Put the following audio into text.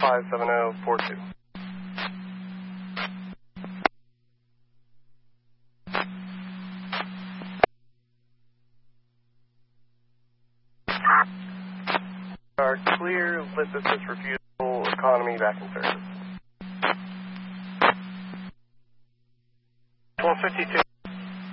57042. Are clear, lift assist refusal, economy back in service. 1252.